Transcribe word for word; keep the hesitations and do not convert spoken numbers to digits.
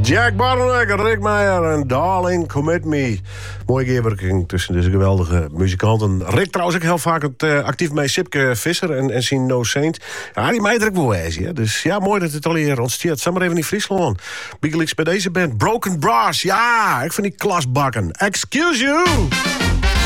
Jack Barnweg, Rick Meijer en Darling Commit Me. Mooie keerwerking tussen deze geweldige muzikanten. Rick trouwens ook heel vaak het, uh, actief met Sipke Visser en, en zien No Saint. Ja, die meid er ook wel wijs, hè. Dus ja, mooi dat het al hier ontstaat. Zeg maar even in Friesland. Biegelix bij deze band. Broken Brass, ja, ik vind die klasbakken. Excuse you!